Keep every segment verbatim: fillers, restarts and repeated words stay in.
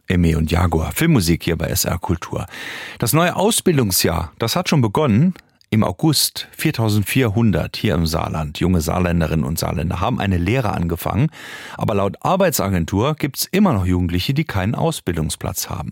Aimee und Jaguar, Filmmusik hier bei S R Kultur. Das neue Ausbildungsjahr, das hat schon begonnen. Im August viertausendvierhundert hier im Saarland. Junge Saarländerinnen und Saarländer haben eine Lehre angefangen. Aber laut Arbeitsagentur gibt's immer noch Jugendliche, die keinen Ausbildungsplatz haben.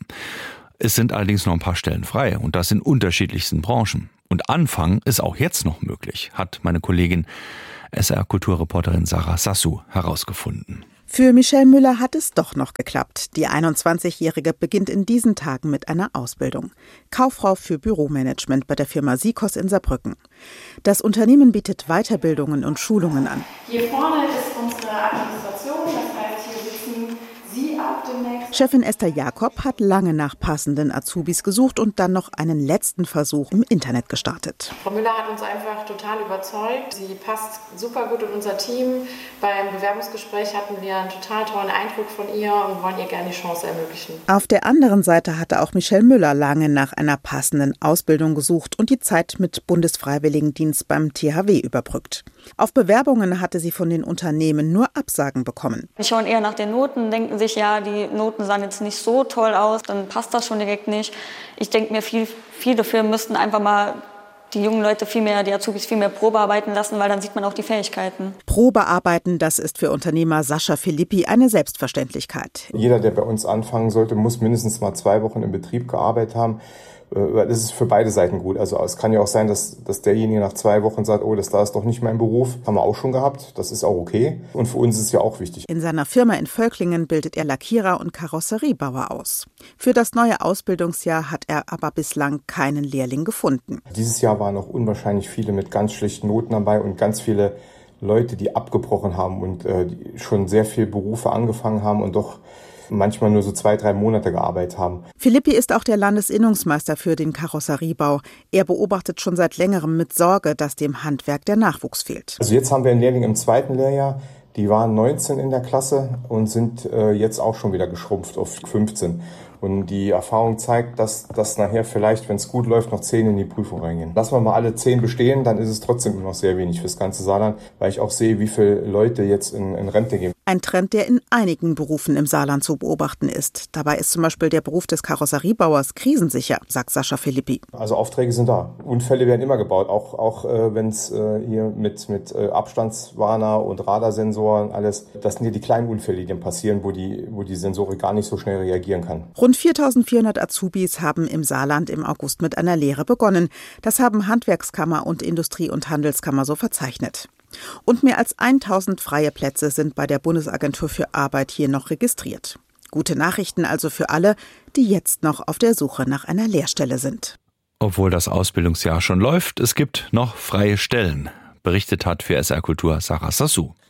Es sind allerdings noch ein paar Stellen frei und das in unterschiedlichsten Branchen. Und anfangen ist auch jetzt noch möglich, hat meine Kollegin S R-Kulturreporterin Sarah Sassou herausgefunden. Für Michelle Müller hat es doch noch geklappt. Die einundzwanzigjährige beginnt in diesen Tagen mit einer Ausbildung. Kauffrau für Büromanagement bei der Firma Sikos in Saarbrücken. Das Unternehmen bietet Weiterbildungen und Schulungen an. Hier vorne ist unsere Administration, das heißt, hier sitzen Sie ab demnächst. Chefin Esther Jakob hat lange nach passenden Azubis gesucht und dann noch einen letzten Versuch im Internet gestartet. Frau Müller hat uns einfach total überzeugt. Sie passt super gut in unser Team. Beim Bewerbungsgespräch hatten wir einen total tollen Eindruck von ihr und wollen ihr gerne die Chance ermöglichen. Auf der anderen Seite hatte auch Michelle Müller lange nach einer passenden Ausbildung gesucht und die Zeit mit Bundesfreiwilligendienst beim T H W überbrückt. Auf Bewerbungen hatte sie von den Unternehmen nur Absagen bekommen. Die schauen eher nach den Noten, denken sich, ja, die Noten sahen jetzt nicht so toll aus, dann passt das schon direkt nicht. Ich denke mir, viel, viele Firmen müssten einfach mal die jungen Leute viel mehr, die Azubis viel mehr Probe arbeiten lassen, weil dann sieht man auch die Fähigkeiten. Probearbeiten, das ist für Unternehmer Sascha Filippi eine Selbstverständlichkeit. Jeder, der bei uns anfangen sollte, muss mindestens mal zwei Wochen im Betrieb gearbeitet haben. Das ist für beide Seiten gut. Also es kann ja auch sein, dass, dass derjenige nach zwei Wochen sagt, oh, das da ist doch nicht mein Beruf. Haben wir auch schon gehabt. Das ist auch okay. Und für uns ist es ja auch wichtig. In seiner Firma in Völklingen bildet er Lackierer und Karosseriebauer aus. Für das neue Ausbildungsjahr hat er aber bislang keinen Lehrling gefunden. Dieses Jahr waren noch unwahrscheinlich viele mit ganz schlechten Noten dabei und ganz viele Leute, die abgebrochen haben und äh, die schon sehr viele Berufe angefangen haben und doch manchmal nur so zwei, drei Monate gearbeitet haben. Filippi ist auch der Landesinnungsmeister für den Karosseriebau. Er beobachtet schon seit längerem mit Sorge, dass dem Handwerk der Nachwuchs fehlt. Also jetzt haben wir einen Lehrling im zweiten Lehrjahr. Die waren neunzehn in der Klasse und sind äh, jetzt auch schon wieder geschrumpft auf fünfzehn. Und die Erfahrung zeigt, dass das nachher vielleicht, wenn es gut läuft, noch zehn in die Prüfung reingehen. Lassen wir mal alle zehn bestehen, dann ist es trotzdem immer noch sehr wenig fürs ganze Saarland, weil ich auch sehe, wie viele Leute jetzt in, in Rente gehen. Ein Trend, der in einigen Berufen im Saarland zu beobachten ist. Dabei ist zum Beispiel der Beruf des Karosseriebauers krisensicher, sagt Sascha Filippi. Also Aufträge sind da. Unfälle werden immer gebaut, auch, auch äh, wenn es äh, hier mit, mit äh, Abstandswarner und Radarsensoren alles, das sind hier die kleinen Unfälle, die dann passieren, wo die, wo die Sensorik gar nicht so schnell reagieren kann. Rund viertausendvierhundert Azubis haben im Saarland im August mit einer Lehre begonnen. Das haben Handwerkskammer und Industrie- und Handelskammer so verzeichnet. Und mehr als tausend freie Plätze sind bei der Bundesagentur für Arbeit hier noch registriert. Gute Nachrichten also für alle, die jetzt noch auf der Suche nach einer Lehrstelle sind. Obwohl das Ausbildungsjahr schon läuft, es gibt noch freie Stellen, berichtet hat für S R Kultur Sarah Sassou.